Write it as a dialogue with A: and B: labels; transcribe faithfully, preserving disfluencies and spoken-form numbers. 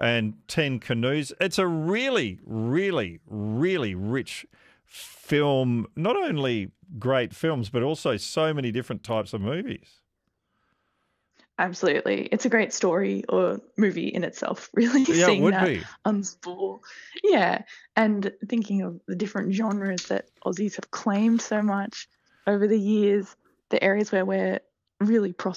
A: and Ten Canoes. It's a really, really, really rich film. Not only great films, but also so many different types of movies.
B: Absolutely. It's a great story or movie in itself, really,
A: Yeah, it
B: seeing
A: would
B: that
A: be.
B: unspool. Yeah. And thinking of the different genres that Aussies have claimed so much over the years, the areas where we're really